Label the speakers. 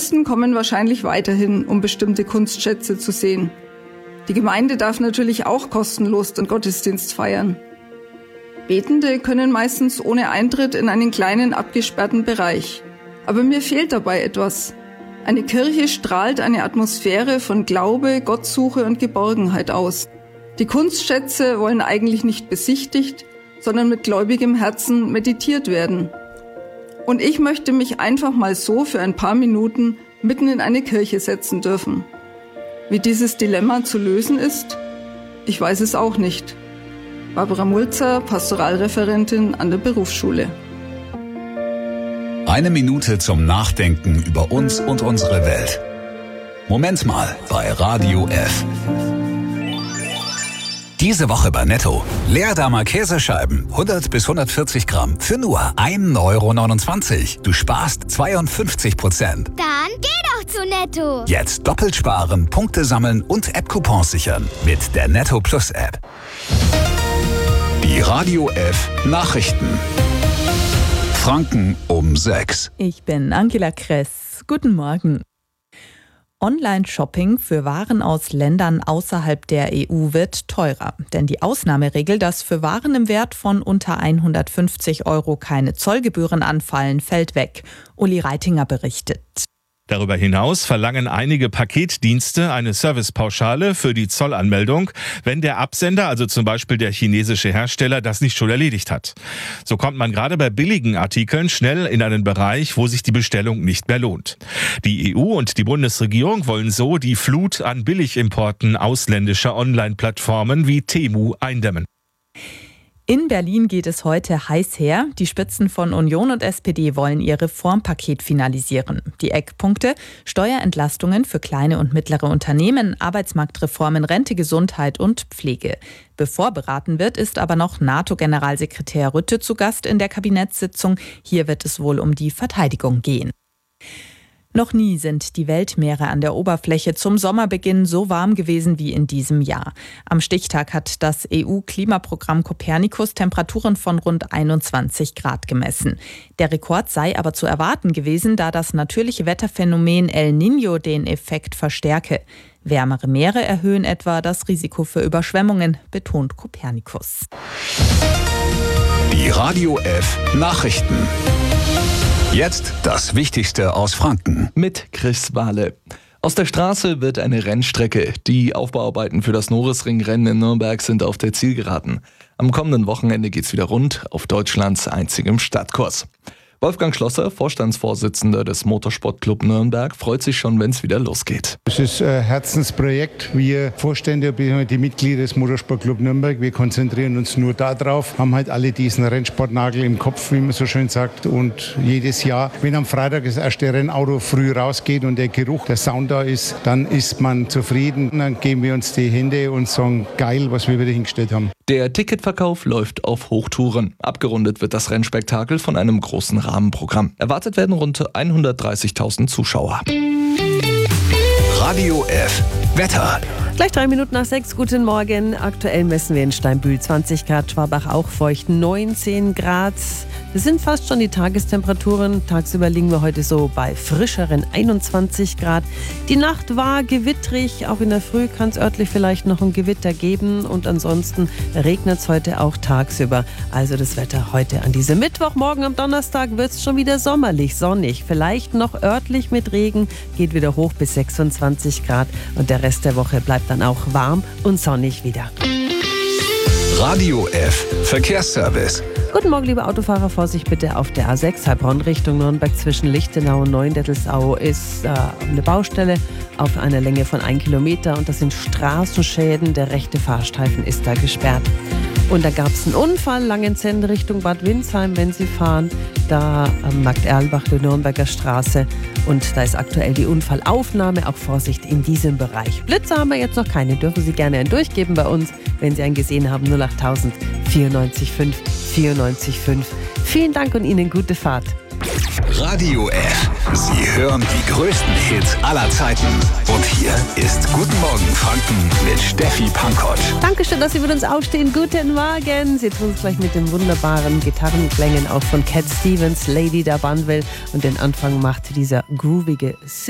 Speaker 1: Touristen kommen wahrscheinlich weiterhin, um bestimmte Kunstschätze zu sehen. Die Gemeinde darf natürlich auch kostenlos den Gottesdienst feiern. Betende können meistens ohne Eintritt in einen kleinen abgesperrten Bereich. Aber mir fehlt dabei etwas. Eine Kirche strahlt eine Atmosphäre von Glaube, Gottsuche und Geborgenheit aus. Die Kunstschätze wollen eigentlich nicht besichtigt, sondern mit gläubigem Herzen meditiert werden. Und ich möchte mich einfach mal so für ein paar Minuten mitten in eine Kirche setzen dürfen. Wie dieses Dilemma zu lösen ist, ich weiß es auch nicht. Barbara Mulzer, Pastoralreferentin an der Berufsschule.
Speaker 2: Eine Minute zum Nachdenken über uns und unsere Welt. Moment mal bei Radio F. Diese Woche bei Netto. Leerdammer Käsescheiben, 100 bis 140 Gramm für nur 1,29 €. Du sparst 52%.
Speaker 3: Dann geh doch zu Netto.
Speaker 2: Jetzt doppelt sparen, Punkte sammeln und App-Coupons sichern mit der Netto Plus App. Die Radio F Nachrichten. Franken um 6.
Speaker 4: Ich bin Angela Kress. Guten Morgen. Online-Shopping für Waren aus Ländern außerhalb der EU wird teurer. Denn die Ausnahmeregel, dass für Waren im Wert von unter 150 € keine Zollgebühren anfallen, fällt weg. Uli Reitinger berichtet.
Speaker 5: Darüber hinaus verlangen einige Paketdienste eine Servicepauschale für die Zollanmeldung, wenn der Absender, also zum Beispiel der chinesische Hersteller, das nicht schon erledigt hat. So kommt man gerade bei billigen Artikeln schnell in einen Bereich, wo sich die Bestellung nicht mehr lohnt. Die EU und die Bundesregierung wollen so die Flut an Billigimporten ausländischer Online-Plattformen wie Temu eindämmen.
Speaker 4: In Berlin geht es heute heiß her. Die Spitzen von Union und SPD wollen ihr Reformpaket finalisieren. Die Eckpunkte: Steuerentlastungen für kleine und mittlere Unternehmen, Arbeitsmarktreformen, Rente, Gesundheit und Pflege. Bevor beraten wird, ist aber noch NATO-Generalsekretär Rutte zu Gast in der Kabinettssitzung. Hier wird es wohl um die Verteidigung gehen. Noch nie sind die Weltmeere an der Oberfläche zum Sommerbeginn so warm gewesen wie in diesem Jahr. Am Stichtag hat das EU-Klimaprogramm Copernicus Temperaturen von rund 21 Grad gemessen. Der Rekord sei aber zu erwarten gewesen, da das natürliche Wetterphänomen El Niño den Effekt verstärke. Wärmere Meere erhöhen etwa das Risiko für Überschwemmungen, betont Copernicus.
Speaker 2: Die Radio F Nachrichten. Jetzt das Wichtigste aus Franken.
Speaker 6: Mit Chris Wahle. Aus der Straße wird eine Rennstrecke. Die Aufbauarbeiten für das Norisring-Rennen in Nürnberg sind auf der Zielgeraden. Am kommenden Wochenende geht's wieder rund auf Deutschlands einzigem Stadtkurs. Wolfgang Schlosser, Vorstandsvorsitzender des Motorsportclub Nürnberg, freut sich schon, wenn es wieder losgeht.
Speaker 7: Es ist ein Herzensprojekt. Wir Vorstände, die Mitglieder des Motorsportclub Nürnberg, wir konzentrieren uns nur darauf, haben halt alle diesen Rennsportnagel im Kopf, wie man so schön sagt. Und jedes Jahr, wenn am Freitag das erste Rennauto früh rausgeht und der Geruch, der Sound da ist, dann ist man zufrieden. Und dann geben wir uns die Hände und sagen, geil, was wir wieder hingestellt haben.
Speaker 6: Der Ticketverkauf läuft auf Hochtouren. Abgerundet wird das Rennspektakel von einem großen Rahmenprogramm. Erwartet werden rund 130.000 Zuschauer.
Speaker 2: Radio F Wetter.
Speaker 8: Gleich 3 Minuten nach 6. Guten Morgen. Aktuell messen wir in Steinbühl 20 Grad, Schwabach auch feucht 19 Grad. Das sind fast schon die Tagestemperaturen. Tagsüber liegen wir heute so bei frischeren 21 Grad. Die Nacht war gewittrig. Auch in der Früh kann es örtlich vielleicht noch ein Gewitter geben. Und ansonsten regnet es heute auch tagsüber. Also das Wetter heute an diesem Mittwoch. Morgen am Donnerstag wird es schon wieder sommerlich, sonnig. Vielleicht noch örtlich mit Regen. Geht wieder hoch bis 26 Grad. Und der Rest der Woche bleibt dann auch warm und sonnig wieder.
Speaker 2: Radio F Verkehrsservice.
Speaker 8: Guten Morgen, liebe Autofahrer. Vorsicht bitte auf der A6 Heilbronn Richtung Nürnberg zwischen Lichtenau und Neuendettelsau ist eine Baustelle auf einer Länge von 1 Kilometer und das sind Straßenschäden. Der rechte Fahrstreifen ist da gesperrt. Und da gab es einen Unfall, Langenzenn Richtung Bad Windsheim, wenn Sie fahren, da am Markt Erlbach, der Nürnberger Straße. Und da ist aktuell die Unfallaufnahme, auch Vorsicht in diesem Bereich. Blitze haben wir jetzt noch keine, dürfen Sie gerne einen durchgeben bei uns, wenn Sie einen gesehen haben, 08000 94 5 94 5. Vielen Dank und Ihnen gute Fahrt.
Speaker 2: Radio F. Sie hören die größten Hits aller Zeiten. Und hier ist Guten Morgen Franken mit Steffi Pankotsch.
Speaker 8: Dankeschön, dass Sie mit uns aufstehen. Guten Morgen. Sie tun es gleich mit den wunderbaren Gitarrenklängen auch von Cat Stevens, Lady da Banville. Und den Anfang macht dieser groovige